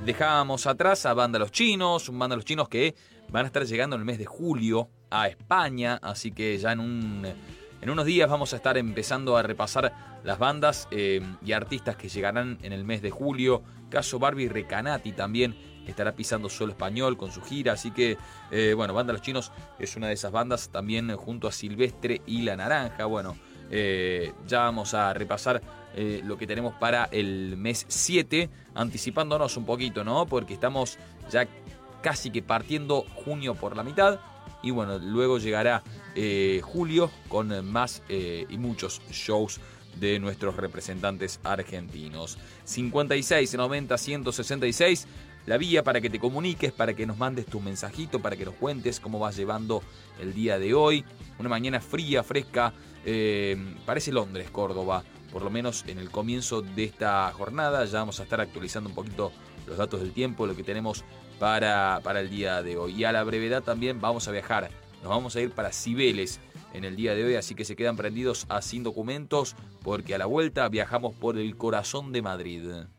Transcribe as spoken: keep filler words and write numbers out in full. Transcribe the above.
Dejamos atrás a Banda Los Chinos, un Banda Los Chinos que van a estar llegando en el mes de julio a España, así que ya en un... En unos días vamos a estar empezando a repasar las bandas eh, y artistas que llegarán en el mes de julio. Caso Barbie Recanati también estará pisando suelo español con su gira. Así que, eh, bueno, Banda Los Chinos es una de esas bandas también junto a Silvestre y La Naranja. Bueno, eh, ya vamos a repasar eh, lo que tenemos para el mes siete, anticipándonos un poquito, ¿no? Porque estamos ya casi que partiendo junio por la mitad. Y bueno, luego llegará eh, julio con más eh, y muchos shows de nuestros representantes argentinos. cincuenta y seis noventa ciento sesenta y seis, la vía para que te comuniques, para que nos mandes tu mensajito, para que nos cuentes cómo vas llevando el día de hoy. Una mañana fría, fresca, eh, parece Londres, Córdoba, por lo menos en el comienzo de esta jornada. Ya vamos a estar actualizando un poquito los datos del tiempo, lo que tenemos para, para el día de hoy. Y a la brevedad también vamos a viajar. Nos vamos a ir para Cibeles en el día de hoy, así que se quedan prendidos a Sin Documentos, porque a la vuelta viajamos por el corazón de Madrid.